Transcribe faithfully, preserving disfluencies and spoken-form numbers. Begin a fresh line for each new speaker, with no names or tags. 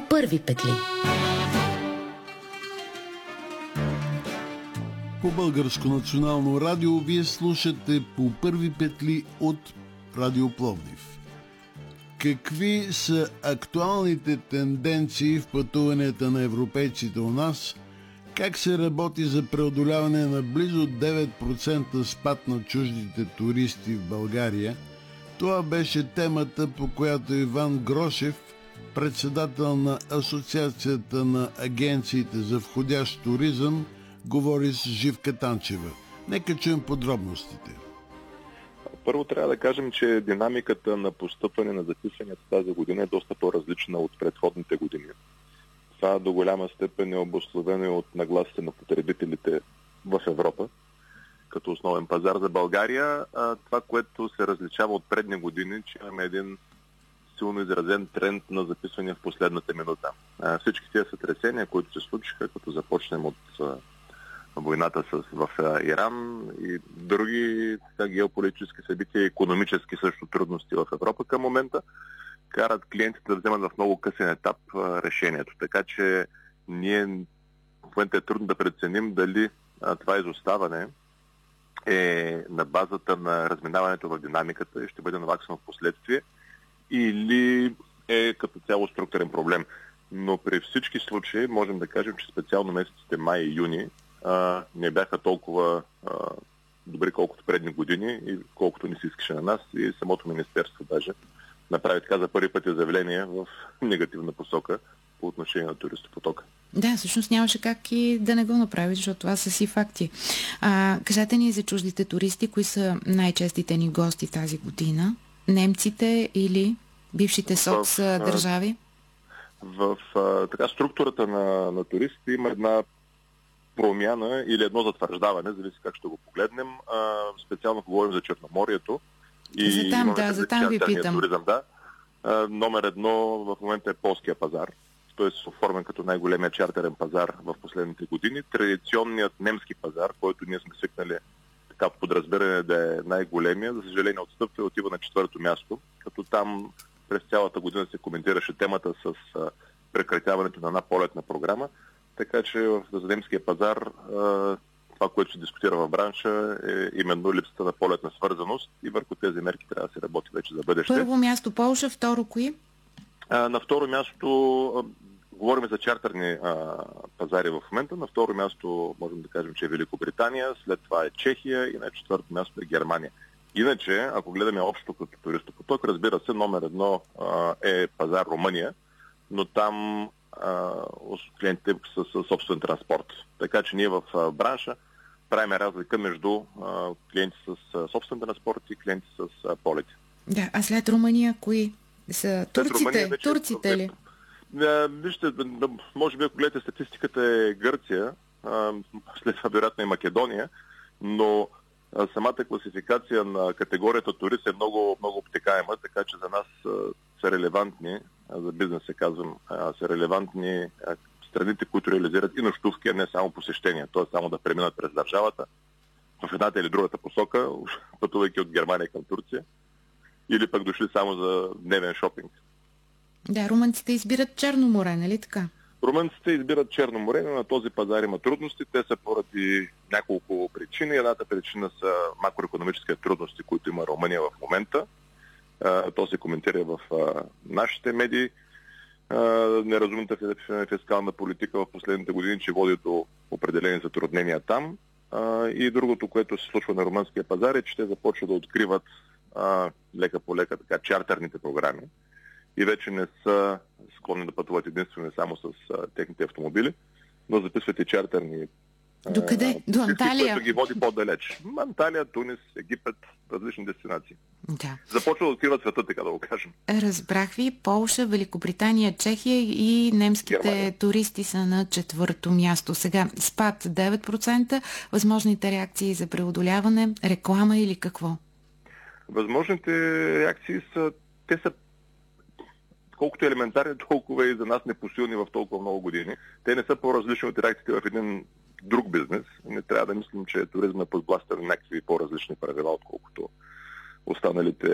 първи петли.
По Българско национално радио вие слушате По първи петли от Радио Пловдив. Какви са актуалните тенденции в пътуванията на европейците у нас? Как се работи за преодоляване на близо девет процента спад на чуждите туристи в България? Това беше темата, по която Иван Грошев, председател на Асоциацията на агенциите за входящ туризъм, говори с Живка Танчева. Нека чуем подробностите.
Първо трябва да кажем, че динамиката на постъпване на записванията тази година е доста по-различна от предходните години. Това до голяма степен е обусловено от нагласите на потребителите в Европа като основен пазар за България. А това, което се различава от предни години, че имаме един силно изразен тренд на записвания в последната минута. А всички тези сътресения, които се случиха, като започнем от войната с, в Иран и други така, геополитически събития, икономически също трудности в Европа към момента, карат клиентите да вземат в много късен етап а, решението. Така че ние в момента е трудно да преценим дали а, това изоставане е на базата на разминаването в динамиката и ще бъде наваксано в последствие, или е като цяло структурен проблем. Но при всички случаи можем да кажем, че специално месеците май и юни а, не бяха толкова а, добри, колкото предни години и колкото ни се искаше на нас, и самото министерство даже направи така за първи път изявление в негативна посока по отношение на туристопотока.
Да, всъщност нямаше как и да не го направи, защото това са си факти. А, кажете ни за чуждите туристи, кои са най-честите ни гости тази година? Немците или бившите СОЦ в, държави?
В, в така, структурата на, на туристите има една промяна или едно затвърждаване, зависи как ще го погледнем. А, специално говорим за Черноморието. И
за там, да, за там ви питам.
Туризъм, да. А, номер едно в момента е полския пазар. Той е оформен като най-големия чартерен пазар в последните години. Традиционният немски пазар, който ние сме свикнали така подразбиране да е най-големия, за съжаление отстъпва и отива на четвърто място, като там през цялата година се коментираше темата с а, прекратяването на една полетна програма. Така че за немския пазар а, това, което се дискутира в бранша, е именно липсата на полетна свързаност и върху тези мерки трябва да се работи вече за бъдеще.
Първо място Полша, второ кои?
А, на второ място а, говорим за чартерни а, пазари в момента. На второ място можем да кажем, че е Великобритания, след това е Чехия и на четвърто място е Германия. Иначе, ако гледаме общо като туристопоток, разбира се, номер едно а, е пазар Румъния, но там а, клиентите са със собствен транспорт. Така че ние в а, бранша правим разлика между а, клиенти с а, собствен транспорт и клиенти с а, полети.
Да, а след Румъния кои са? Турците? Вече, Турците ли?
А, вижте, може би ако гледате статистиката е Гърция, а, след това вероятно и Македония, но а, самата класификация на категорията турист е много, много обтекаема, така че за нас а, са релевантни, а, за бизнес се казвам, а, са релевантни а, страните, които реализират и нощувки, а не само посещения, т.е. само да преминат през държавата в едната или другата посока, пътувайки от Германия към Турция, или пък дошли само за дневен шопинг.
Да, румънците избират Черно море, нали така?
Румънците избират Черно море, но на този пазар има трудности. Те са поради няколко причини. Едната причина са макроекономическите трудности, които има Румъния в момента. То се коментира в нашите медии. Неразумната фискална политика в последните години, че води до определени затруднения там. И другото, което се случва на румънския пазар, е, че те започват да откриват а, лека по лека така чартерните програми и вече не са склонни да пътуват единствено само с а, техните автомобили, но записват и чартерни.
До къде? До Анталия?
Което ги води по-далеч. Анталия, Тунис, Египет, различни дестинации.
Да.
Започва да откриват света, така да го кажем.
Разбрах ви, Полша, Великобритания, Чехия и немските Германия. Туристи са на четвърто място. Сега спад девет процента, възможните реакции за преодоляване, реклама или какво?
Възможните реакции са, те са колкото елементарни, толкова и за нас непосилни в толкова много години. Те не са по-различни от реакциите в един друг бизнес. Не трябва да мислим, че туризма е подбластен някакви по-различни правила, отколкото останалите